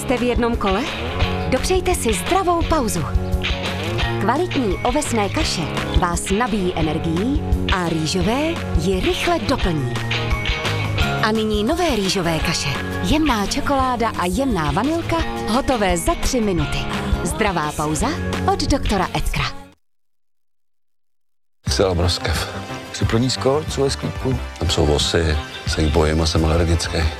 Jste v jednom kole? Dopřejte si zdravou pauzu. Kvalitní ovesné kaše vás nabíjí energií a rýžové ji rychle doplní. A nyní nové rýžové kaše. Jemná čokoláda a jemná vanilka, hotové za 3 minuty. Zdravá pauza od doktora Edkra. Celá broskev. Jsi pro nízko, co je sklípku? Tam jsou vosy, se jich bojím a jsem alergický.